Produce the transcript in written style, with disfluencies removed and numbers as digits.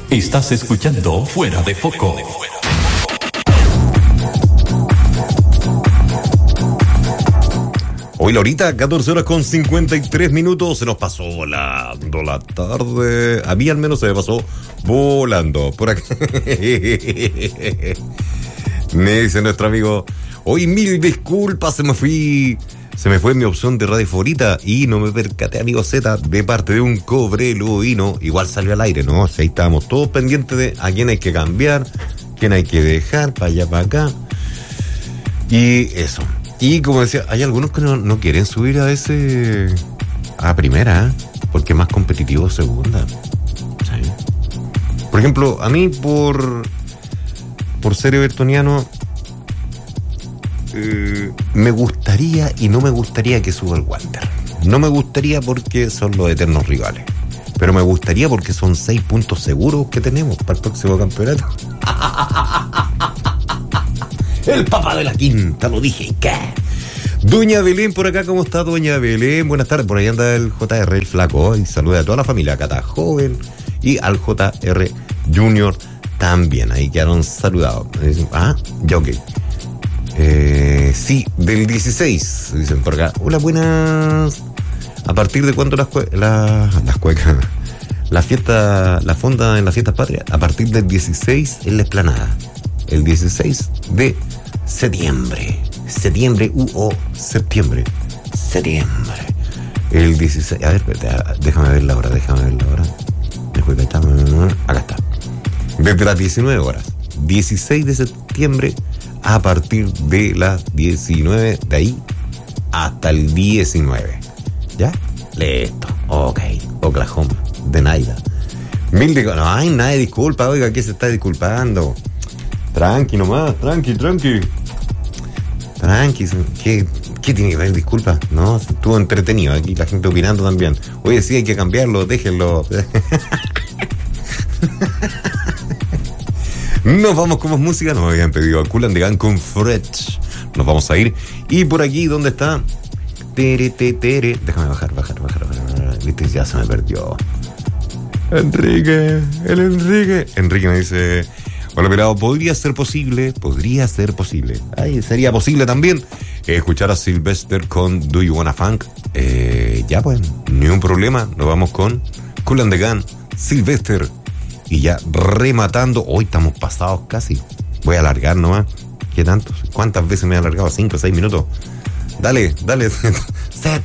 Estás escuchando Fuera de Foco. Hoy Laurita, 14 horas con 53 minutos. Se nos pasó volando la tarde. A mí al menos se me pasó volando. Por acá. Me dice nuestro amigo, hoy mil disculpas, se me fue mi opción de radio favorita y no me percaté, amigo Z, de parte de un cobreluvino. Igual salió al aire, ¿no? O sea, ahí estábamos todos pendientes de a quién hay que cambiar, quién hay que dejar, para allá, para acá. Y eso. Y como decía, hay algunos que no quieren subir a primera, porque es más competitivo segunda. ¿Sí? Por ejemplo, a mí por ser evertoniano, me gustaría y no me gustaría que suba el Wander. No me gustaría porque son los eternos rivales, pero me gustaría porque son 6 puntos seguros que tenemos para el próximo campeonato. El papá de la quinta, lo dije. ¿Qué? Doña Belén por acá, ¿cómo está Doña Belén? Buenas tardes, por ahí anda el JR, el flaco, y saluda a toda la familia, acá está joven, y al JR Junior también, ahí quedaron saludados. Ya ok. Sí, del 16, dicen por acá. Hola, buenas. ¿A partir de cuándo las cuecas? La fiesta, la fonda en las fiestas patrias, a partir del 16 en la explanada. El 16 de septiembre. Septiembre. El 16. A ver, déjame ver la hora. Acá está. Desde las 19 horas. 16 de septiembre a partir de las 19. De ahí hasta el 19. ¿Ya? Listo. Ok. Oklahoma. De Naida. No hay nadie disculpa. Oiga, ¿qué se está disculpando? Tranqui nomás, tranqui. ¿Qué tiene que ver? Disculpa, ¿no? Estuvo entretenido aquí, la gente opinando también. Oye, sí, hay que cambiarlo, déjenlo. Nos vamos con más música, nos habían pedido a Kool and the Gang con Fresh. Nos vamos a ir. Y por aquí, ¿dónde está? Déjame bajar. Viste, ya se me perdió. Enrique me dice... Hola, pelado, podría ser posible. Ay, sería posible también escuchar a Sylvester con Do You Wanna Funk. Ya pues, ni un problema. Nos vamos con Kool and the Gang, Sylvester. Y ya rematando. Hoy estamos pasados casi. Voy a alargar nomás. ¿Qué tanto? ¿Cuántas veces me he alargado? 5 o 6 minutos. Dale.